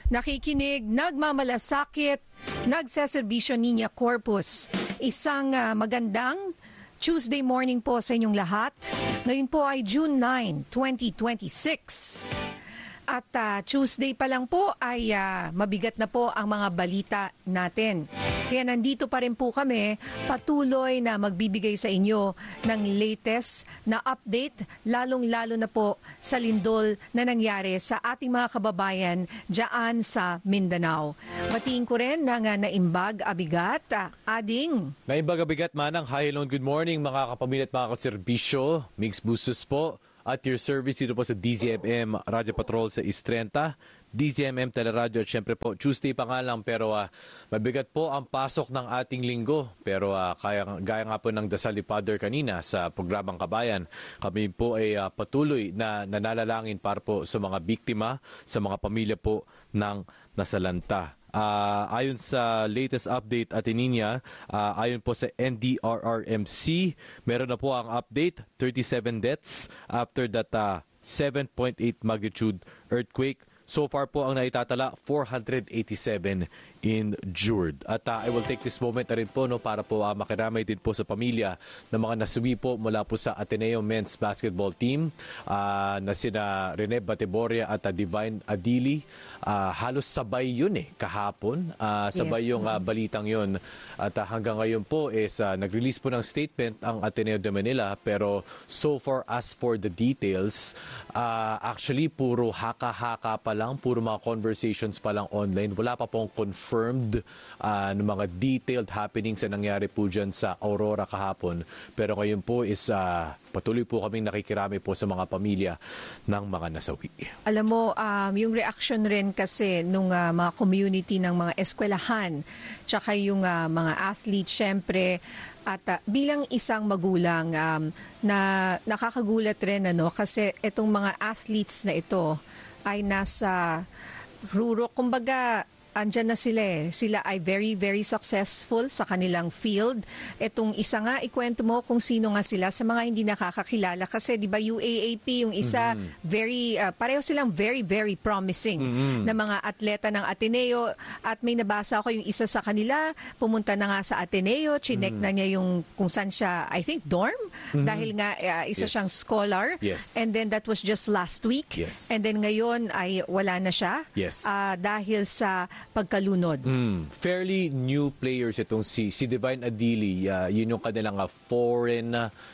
nakikinig, nagmamalasakit, nagseserbisyo Niña Corpus. Isang magandang Tuesday morning po sa inyong lahat. Ngayon po ay June 9, 2026. At Tuesday pa lang po ay mabigat na po ang mga balita natin. Kaya nandito pa rin po kami patuloy na magbibigay sa inyo ng latest na update, lalong-lalo na po sa lindol na nangyari sa ating mga kababayan dyan sa Mindanao. Batiin ko rin ng Naimbag Abigat, Ading. Naimbag Abigat, Manang. Hi, hello, good morning mga kapamilya at mga kaserbisyo. Mix Bustos po. At your service dito po sa DZMM Radio Patrol sa Istrenta, DZMM Teleradyo at syempre po Tuesday pa nga lang pero mabigat po ang pasok ng ating linggo. Pero gaya nga po ng dasal ni Father kanina sa programang Kabayan, kami po ay patuloy na nanalangin para po sa mga biktima, sa mga pamilya po ng nasalanta. Ayon sa latest update at Niña, ayon po sa NDRRMC, meron na po ang update, 37 deaths after that 7.8 magnitude earthquake. So far po ang naitatala, 487 injured. At I will take this moment na rin po para po makiramay din po sa pamilya ng mga nasuwi po mula po sa Ateneo Men's Basketball Team na sina Rene Bateboria at Divine Adili. Halos sabay yun kahapon. Sabay yung balitang yun. At hanggang ngayon po is nag-release po ng statement ang Ateneo de Manila, pero so far as for the details, actually puro haka-haka pa lang, puro mga conversations pa lang online. Wala pa pong confirmed ng mga detailed happenings na nangyari po dyan sa Aurora kahapon. Pero ngayon po is patuloy po kaming nakikirami po sa mga pamilya ng mga nasawi. Alam mo, yung reaction rin kasi nung mga community ng mga eskwelahan, tsaka yung mga athletes, syempre, at bilang isang magulang, na nakakagulat rin kasi itong mga athletes na ito ay nasa rurok, kumbaga andyan na sila Sila ay very, very successful sa kanilang field. Itong isa nga, ikwento mo kung sino nga sila sa mga hindi nakakakilala. Kasi di ba UAAP, yung isa, pareho silang very, very promising na mga atleta ng Ateneo. At may nabasa ako yung isa sa kanila, pumunta na nga sa Ateneo, chinek na niya yung kung saan siya, I think, dorm. Dahil nga, isa siyang scholar. Yes. And then that was just last week. Yes. And then ngayon ay wala na siya. Yes. Dahil sa pagkalunod. Fairly new players itong si Divine Adili. Yun yung kanilang foreign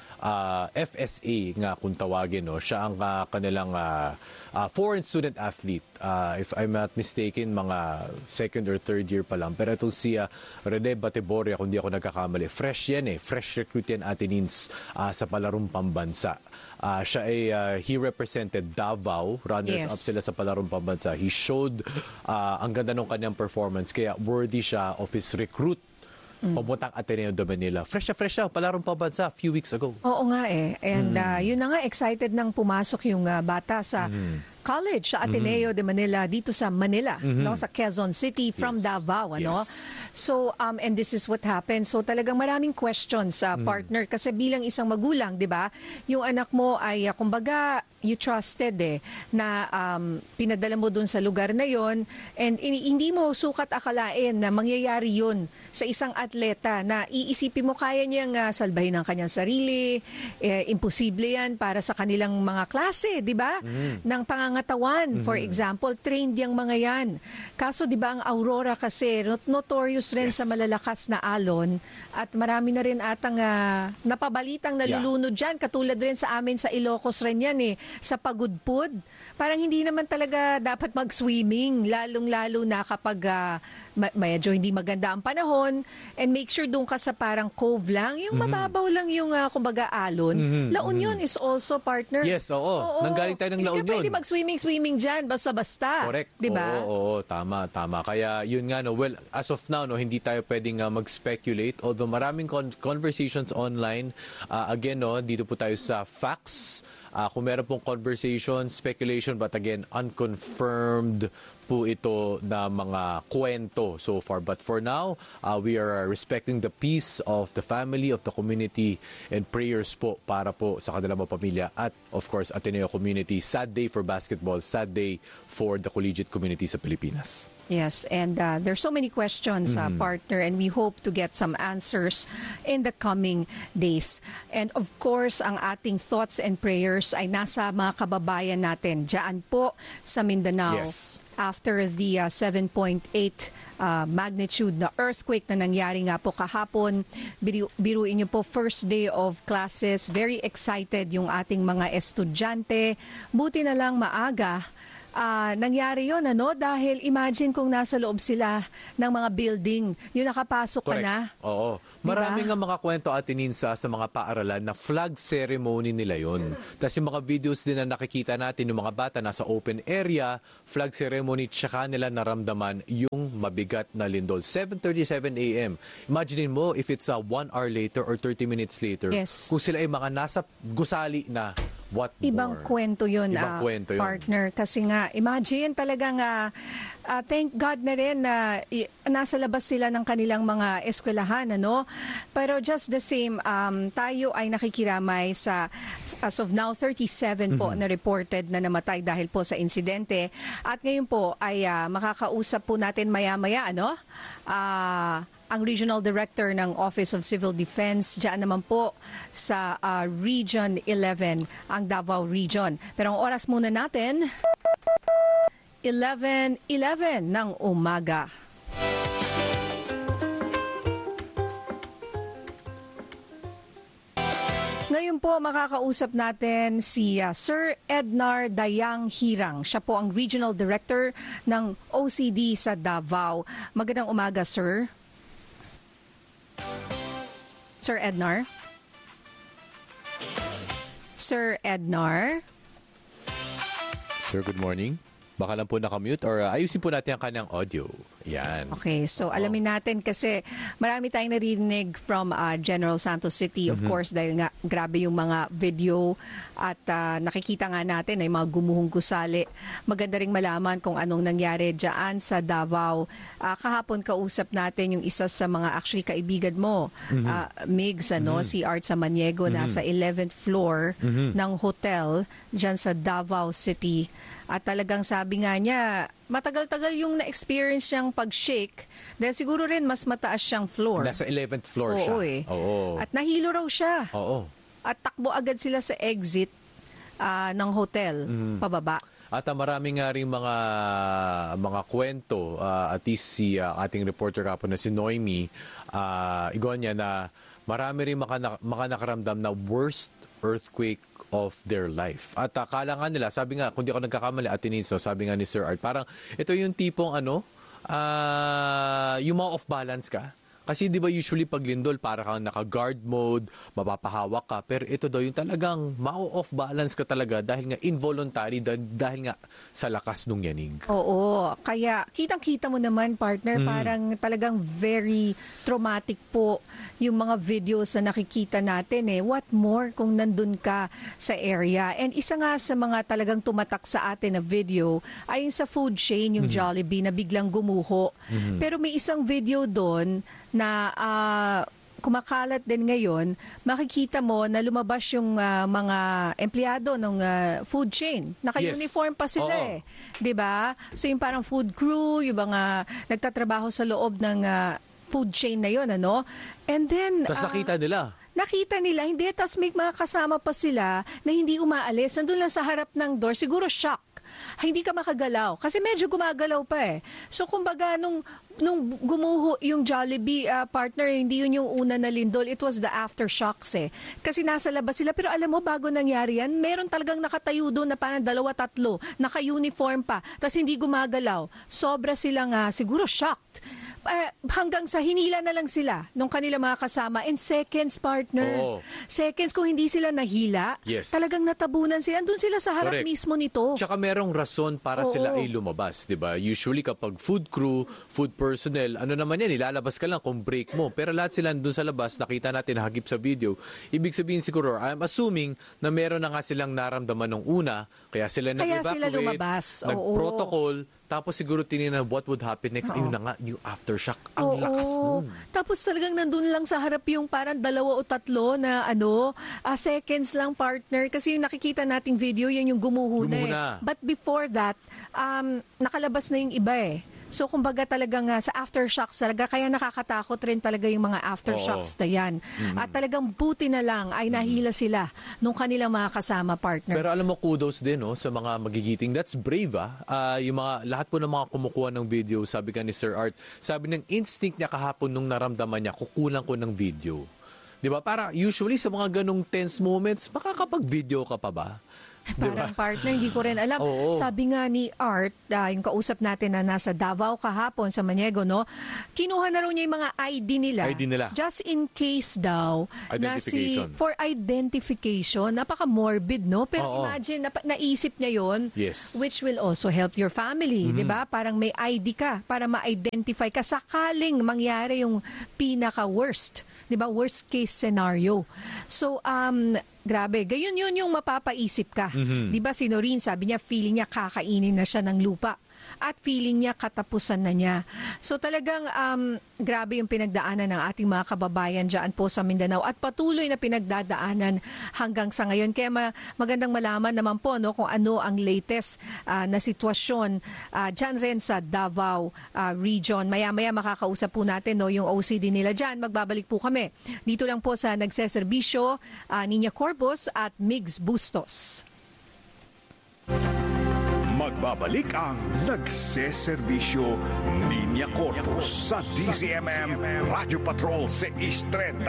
FSA nga kung tawagin. Siya ang kanilang foreign student athlete. If I'm not mistaken, mga second or third year pa lang. Pero itong si Rene Bateboria, kung di ako nagkakamali, fresh yan fresh recruit yan Atenins sa palarong pambansa. Siya ay he represented Davao, runners-up sila sa palarong pambansa. He showed ang ganda ng kanyang performance, kaya worthy siya of his recruit papuntang Ateneo de Manila. Fresh siya, palarong pambansa a few weeks ago. Oo nga And yun na nga, excited nang pumasok yung bata sa college sa Ateneo de Manila dito sa Manila, sa Quezon City from Davao, So and this is what happened. So talagang maraming questions sa partner kasi bilang isang magulang, 'di ba? Yung anak mo ay kumbaga you trusted na pinadala mo dun sa lugar na yon, and hindi mo sukat akalain na mangyayari yun sa isang atleta na iisipin mo kaya niyang salbahin ang kanyang sarili, imposible yan para sa kanilang mga klase, 'di ba? Ng pangangatawan, for example, trained yang mga yan. Kaso 'di ba ang Aurora kasi notorious rin sa malalakas na alon, at marami na rin atang napabalitang nalulunod dyan, katulad rin sa amin sa Ilocos rin yan sa Pagudpud. Parang hindi naman talaga dapat mag-swimming, lalong-lalo na kapag medyo hindi maganda ang panahon, and make sure doon ka sa parang cove lang, yung mababaw lang yung kumbaga alon. La Union is also partner. Yes, oo. Nanggaling tayo ng La Union. Hindi ka pwede mag-swimming dyan, basta-basta. Correct. Diba? Oo, tama. Kaya yun nga, well, as of now, hindi tayo pwedeng mag-speculate, although maraming conversations online. Again, dito po tayo sa facts. Kung meron pong conversation, speculation, but again, unconfirmed po ito na mga kwento so far. But for now, we are respecting the peace of the family, of the community, and prayers po para po sa kanilang mga pamilya at of course, Ateneo community. Sad day for basketball, sad day for the collegiate community sa Pilipinas. Yes, and there's so many questions, partner, and we hope to get some answers in the coming days. And of course, ang ating thoughts and prayers ay nasa mga kababayan natin dyan po sa Mindanao. Yes. After the 7.8 magnitude na earthquake na nangyari nga po kahapon. Biruin niyo po, first day of classes. Very excited yung ating mga estudyante. Buti na lang maaga. Nangyari yon dahil imagine kung nasa loob sila ng mga building, yung nakapasok ka na. Oo. Marami nga mga kwento, Ate Ninsa, sa mga paaralan na flag ceremony nila yon. Tapos yung mga videos din na nakikita natin, yung mga bata nasa open area, flag ceremony, tsaka nila naramdaman yung mabigat na lindol. 7:37 a.m. Imagine mo if it's 1 hour later or 30 minutes later, yes, kung sila ay mga nasa gusali na. What Ibang more? kwento yun, Kwento yun, partner. Kasi nga, imagine talagang, thank God na rin na nasa labas sila ng kanilang mga eskwelahan, ano? Pero just the same, tayo ay nakikiramay sa, as of now, 37 po na reported na namatay dahil po sa insidente. At ngayon po ay makakausap po natin maya-maya, ano? Ang Regional Director ng Office of Civil Defense, dyan naman po sa Region 11, ang Davao Region. Pero ang oras muna natin, 11:11 ng umaga. Ngayon po makakausap natin si Sir Ednar Dayang Hirang. Siya po ang Regional Director ng OCD sa Davao. Magandang umaga, Sir. Sir Ednar? Sir Ednar? Sir, good morning. Baka lang po nakamute or ayusin po natin ang kanyang audio. Yan. Okay, so alamin natin kasi marami tayong narinig from General Santos City, of course, dahil nga grabe yung mga video at nakikita nga natin ay mga gumuhong gusali. Maganda ring malaman kung anong nangyari dyan sa Davao. Kahapon kausap natin yung isa sa mga actually kaibigan mo, Migs, si Art Samaniego, nasa 11th floor ng hotel dyan sa Davao City. At talagang sabi nga niya, matagal-tagal yung na-experience niyang pag-shake dahil siguro rin mas mataas siyang floor. Nasa 11th floor siya. Oo. At nahilo raw siya. Oo. At takbo agad sila sa exit ng hotel, pababa. At marami nga rin mga kwento, at least si ating reporter kapon na si Noemi Igonia, na marami rin mga nakaramdam na worst earthquake of their life. At akala nga nila, sabi nga, kung di ako nagkakamali, Ate Ninso, sabi nga ni Sir Art, parang ito yung tipong yung mga off-balance ka. Kasi di ba usually pag lindol, para kang naka-guard mode, mapapahawak ka. Pero ito daw yung talagang ma-off balance ka talaga dahil nga involuntary, dahil nga sa lakas nung yanig. Oo. Kaya kitang-kita mo naman, partner, parang talagang very traumatic po yung mga videos na nakikita natin. What more kung nandun ka sa area? And isa nga sa mga talagang tumatak sa atin na video ay yung sa food chain, yung Jollibee na biglang gumuho. Pero may isang video doon na kumakalat din ngayon, makikita mo na lumabas yung mga empleyado ng food chain. Naka-uniform pa sila Diba? So yung parang food crew, yung mga nagtatrabaho sa loob ng food chain na yun, ano? And then Tapos nakita nila, hindi. Tapos may mga kasama pa sila na hindi umaalis. Nandun lang sa harap ng door, siguro shock. Hindi ka makagalaw. Kasi medyo gumagalaw pa So kumbaga, nung gumuho yung Jollibee partner, hindi yun yung una na lindol. It was the aftershocks Kasi nasa labas sila. Pero alam mo, bago nangyari yan, meron talagang nakatayo doon na parang 2-3. Naka-uniform pa. Tapos hindi gumagalaw. Sobra silang siguro shocked. hanggang sa hinila na lang sila nung kanila mga kasama. And seconds, partner. Seconds, kung hindi sila nahila, talagang natabunan sila. Andun sila sa harap mismo nito. Tsaka merong rason para sila ay lumabas, di ba? Usually kapag food crew, food personnel, ano naman yan, ilalabas ka lang kung break mo. Pero lahat sila andun sa labas, nakita natin, hagip sa video. Ibig sabihin siguro, I'm assuming na meron na nga silang naramdaman nung una, kaya sila nag-evacuate, nag-protocol, tapos siguro tinignan what would happen next. Ayun na nga, yung aftershock. Ang lakas nun. Tapos talagang nandun lang sa harap yung parang 2 o 3 na seconds lang, partner. Kasi yung nakikita nating video, yan yung gumuho na. But before that, nakalabas na yung iba eh. So kumbaga talagang sa aftershocks talaga, kaya nakakatakot rin talaga yung mga aftershocks na yan. At talagang buti na lang ay nahila sila nung kanilang mga kasama, partner. Pero alam mo, kudos din sa mga magigiting. That's brave yung lahat po ng mga kumukuha ng video, sabi ka ni Sir Art, sabi ng instinct niya kahapon nung naramdaman niya, kukunan ko ng video. Di ba? Para usually sa mga ganong tense moments, makakapag-video ka pa ba? Parang partner, hindi ko rin alam. Sabi nga ni Art, yung kausap natin na nasa Davao kahapon sa Maniego, no? Kinuha na raw niya yung mga ID nila. Just in case daw. For identification. Napaka-morbid, no? Pero imagine, naisip niya yon, which will also help your family. Di ba? Parang may ID ka para ma-identify ka sakaling mangyari yung pinaka-worst. Di ba? Worst case scenario. So, grabe. Gayon yun yung mapapaisip ka. Di ba si Noreen, sabi niya, feeling niya kakainin na siya ng lupa. At feeling niya katapusan na niya. So talagang grabe yung pinagdaanan ng ating mga kababayan dyan po sa Mindanao. At patuloy na pinagdadaanan hanggang sa ngayon. Kaya magandang malaman naman po kung ano ang latest na sitwasyon dyan rin sa Davao region. Maya-maya makakausap po natin yung OCD nila dyan. Magbabalik po kami. Dito lang po sa nagseserbisyo, Nina Corbos at Migs Bustos. Magbabalik ang nagseserbisyo Nina Corpus sa DZMM Radyo Patrol 630.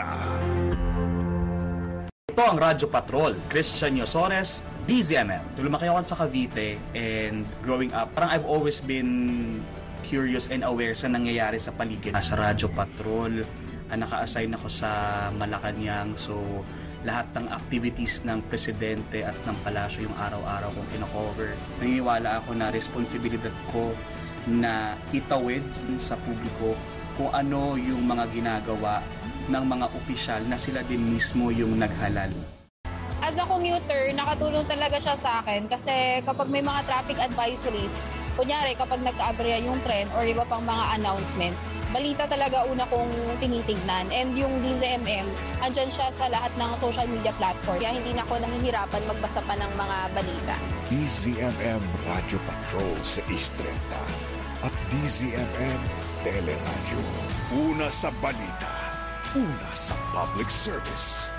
Ito ang Radyo Patrol, Christian Yosores, DZMM. Lumaki ako sa Cavite, and growing up, parang I've always been curious and aware sa nangyayari sa paligid. Sa Radyo Patrol, naka-assign ako sa Malacanang, so lahat ng activities ng presidente at ng palasyo yung araw-araw kong kino-cover. Naniniwala ako na responsibilidad ko na itawid sa publiko kung ano yung mga ginagawa ng mga opisyal na sila din mismo yung naghalal. As a commuter, nakatulong talaga siya sa akin kasi kapag may mga traffic advisories, kunyari kapag nagka-aberya yung tren or iba pang mga announcements, balita talaga una kong tinitignan. And yung DZMM, andyan siya sa lahat ng social media platform. Kaya hindi na ako nahihirapan magbasa pa ng mga balita. DZMM Radyo Patrol sa 630 at DZMM Teleradyo. Una sa balita, una sa public service.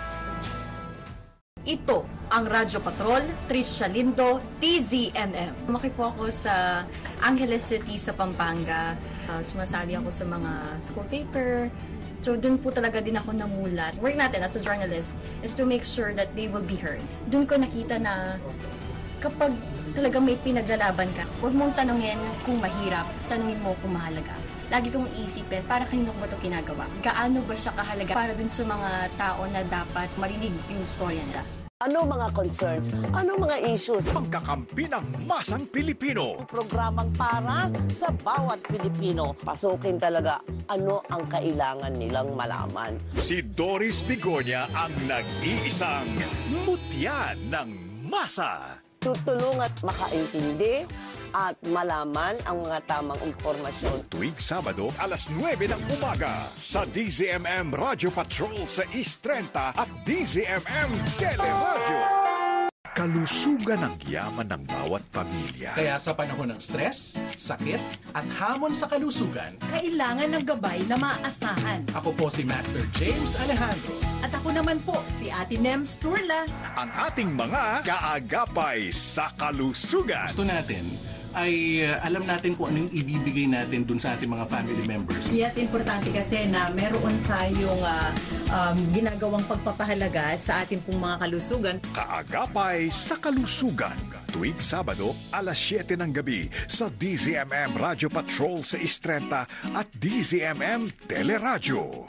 Ito ang Radyo Patrol, Tricia Lindo, DZMM. Lumaki po ako sa Angeles City sa Pampanga. Sumasali ako sa mga school paper. So doon po talaga din ako namulat. Work natin as a journalist is to make sure that they will be heard. Doon ko nakita na kapag talagang may pinaglalaban ka, huwag mong tanungin kung mahirap, tanungin mo kung mahalaga. Lagi kong isipin, para kanino ko ba ito ginagawa? Gaano ba siya kahalaga para dun sa mga tao na dapat marinig yung storya nila? Ano mga concerns? Ano mga issues? Pagkakampi ng masang Pilipino. Programang para sa bawat Pilipino. Pasukin talaga ano ang kailangan nilang malaman. Si Doris Bigonya ang nag-iisang mutya ng masa. Tutulong at makaintindi at malaman ang mga tamang impormasyon. Tuwing Sabado, alas 9 ng umaga sa DZMM Radyo Patrol sa 630 at DZMM Teleradyo. Kalusugan ang yaman ng bawat pamilya. Kaya sa panahon ng stress, sakit, at hamon sa kalusugan, kailangan ng gabay na maaasahan. ako po si Master James Alejandro. At ako naman po, si Ate Nems Turla. Ang ating mga kaagapay sa kalusugan. Gusto natin ay alam natin kung ano yung ibibigay natin dun sa ating mga family members. Yes, importante kasi na meron tayong ginagawang pagpapahalaga sa ating pong mga kalusugan. Kaagapay sa kalusugan. tuwing Sabado, alas 7 ng gabi sa DZMM Radio Patrol sa Istrenta at DZMM Teleradyo.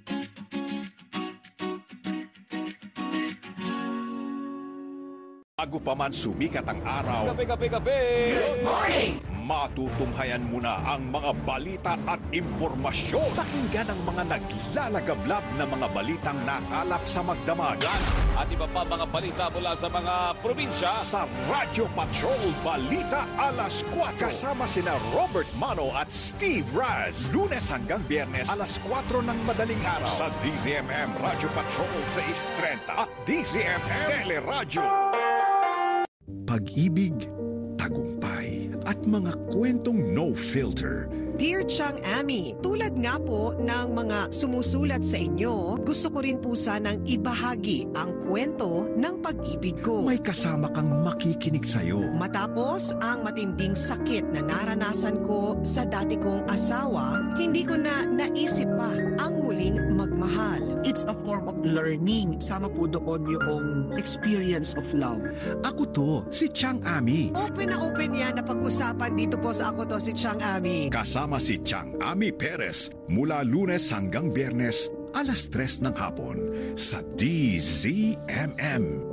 Bago pa man sumikat ang araw, Kape! Good morning! Matutunghayan muna ang mga balita at impormasyon. Pakinggan ang mga naglalagablab na mga balitang nakalap sa magdamag. At iba pa mga balita mula sa mga probinsya. Sa Radio Patrol Balita Alas 4. Kasama sina Robert Mano at Steve Raz. Lunes hanggang Biyernes alas 4 ng madaling araw. Sa DZMM Radio Patrol sa Istrenta at DZMM Teleradyo. Pag-ibig, tagumpay, at mga kwentong no filter. Dear Chang Ami, tulad nga po ng mga sumusulat sa inyo, gusto ko rin po sanang ibahagi ang kwento ng pag-ibig ko. May kasama kang makikinig sa'yo. Matapos ang matinding sakit na naranasan ko sa dati kong asawa, hindi ko na naisip pa ang muling magmahal. It's a form of learning. Sama po doon yung experience of love. Ako to, si Chang Ami. Open na open yan na pag-usapan dito po sa Ako To Si Chang Ami. Kasama si Chang Ami Perez mula Lunes hanggang Biyernes alas 3 ng hapon sa DZMM.